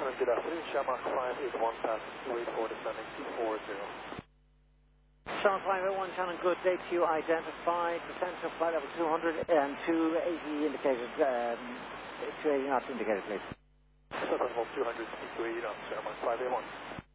good afternoon. Shamrock 581, passing 284, descending 240. Shamrock 581, Shannon, good day to you. Identified descent of flight level 200 and 280 indicated, 280 knots indicated, please. 7 200, 280 knots, Shamrock 581.